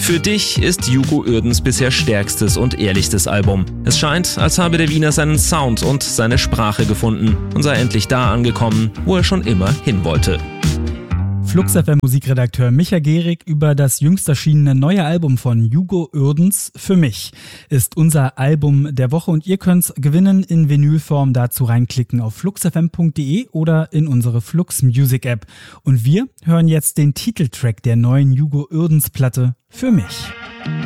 Für dich ist Hugo Uerdens bisher stärkstes und ehrlichstes Album. Es scheint, als habe der Wiener seinen Sound und seine Sprache gefunden und sei endlich da angekommen, wo er schon immer hin wollte. Flux FM Musikredakteur Micha Gehrig über das jüngst erschienene neue Album von Hugo Uerdens Für mich ist unser Album der Woche und ihr könnt's gewinnen in Vinylform. Dazu reinklicken auf fluxfm.de oder in unsere Flux Music App. Und wir hören jetzt den Titeltrack der neuen Hugo Uerdens Platte Für mich.